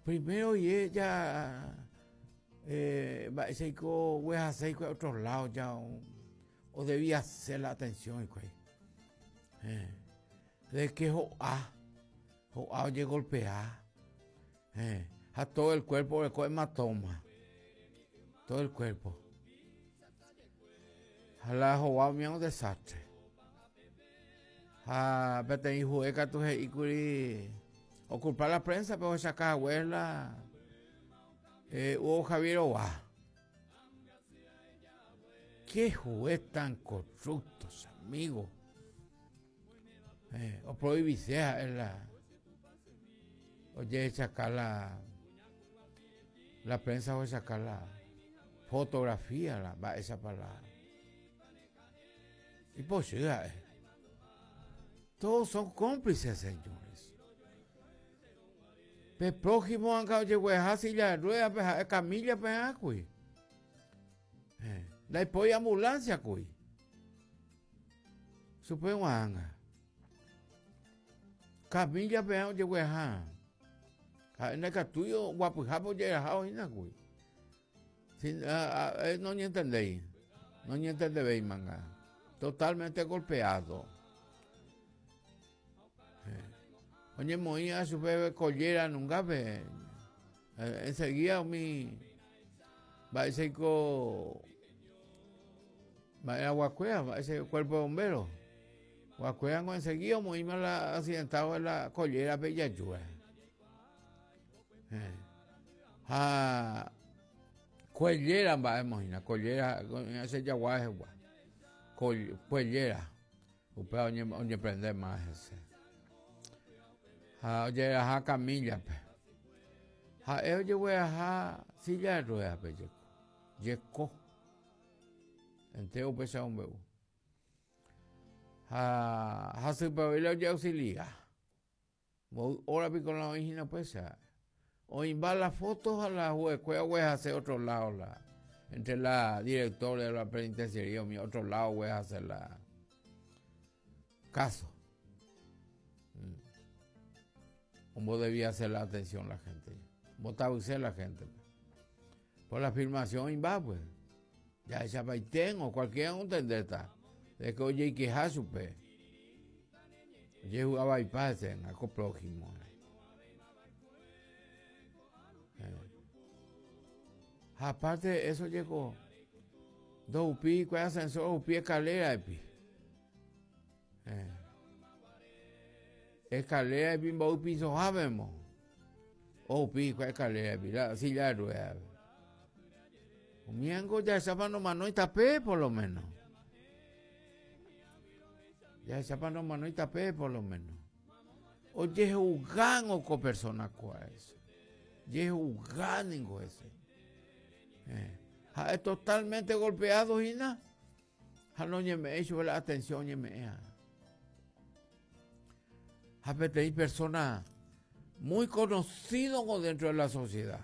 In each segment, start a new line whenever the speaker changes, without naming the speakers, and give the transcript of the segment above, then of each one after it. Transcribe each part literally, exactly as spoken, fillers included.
Primero y ella eh, va a ser que voy a hacer a otros lados ya o, o debía hacer la atención eh, de que o a o a oye golpear eh, a todo el cuerpo le coge hematoma todo el cuerpo a la joa un desastre a pete hijo que tu y curi o culpar la prensa pero esa caja abuela eh, o Javier Oa. ¿Qué juez tan corruptos, amigos? Eh, o prohibirse la oye sacar la la prensa o sacar la fotografía la va esa palabra y pues eh, todos son cómplices, señores. El próximo han llegado a silla de ruedas, camilla, pues, la apoya ambulancia, cuy. Supe un anga. Camilla, pues, llegó a en el tuyo, guapo, japo, llega a ina, cuy. No ni entendéis. No ni entendéis, manga. Totalmente golpeado. Oye, moía su bebé collera nunca ve. Enseguida mi va a ser co va a Guacuea, va a ser cuerpo de bomberos. Guacuea no enseguida muy mal accidentado en la collera Bellayúa. Eh. Ah, collera va a imaginar, collera, ese yaguaje, collera. Usted oye, oye prender más ese. Ha oye ha camilla pe. Ha oye we ha silla de ruedas pe yeco. Yeco. Enteo pesa un bebo. Ha ha se pavela oye auxilia. Ahora vi con la origina pues o invar las fotos a la huecuea we hace otro lado la entre la directora de la penitenciaría mi otro lado we hace la caso. Mm. Como debía hacer la atención la gente. Votaba usted la gente. Por la afirmación INVA, pues. Ya esa paitén o cualquiera un tendeta. De que oye y queja su pe. Oye jugaba y pase en algo próximo. Eh. Aparte, eso llegó. Dos upi, cuál ascensor, upi escalera, epi. Eh. Escalera y bimbo piso sabemos o pico escalera la silla de ruedas un miengo ya estaba no mano y tapé por lo menos ya estaba no mano y tapé por lo menos oye jugan o con personas cuáles ye jugan en ese eh es totalmente golpeado y nada no me hecho la atención y me hay personas muy conocidas dentro de la sociedad.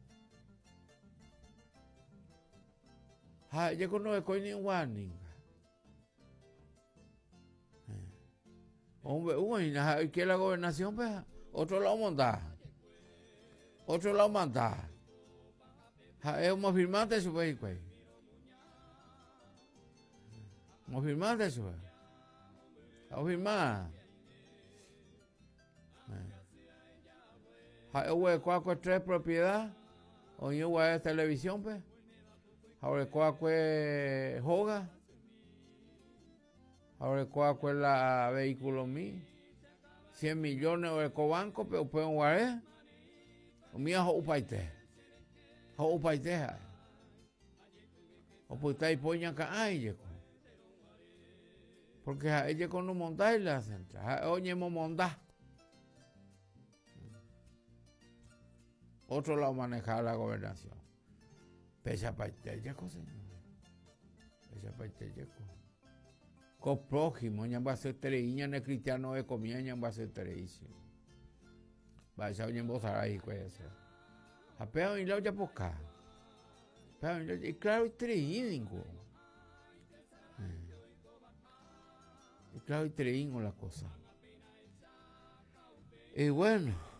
Yo conozco ni un warning. Hombre, una que la gobernación, pues, otro lado mandar. Otro lado mandar. Es un firmante su vehículo. Un firmante su vehículo. Un firmante. Hay cuatro tres propiedad o yo a televisión pues ahora cuatro joga ahora cuatro la vehículo mi cien millones o ecobanco pero pueden guardar o mía o paite o paite o pues ahí poña acá ay porque a ella con no montar la central oye mo montar otro lado manejar la gobernación. Pese a parte yeco, señor. Pese a parte yeco. Co prójimo, ya va a ser tereíña, no cristiano de comida, ya va a ser tereísimo. Va a ser oye en voz ahí, puede ser. Apenas y la ya por acá. Y claro, es tereíño. Y claro, es tereíño la cosa. Y bueno.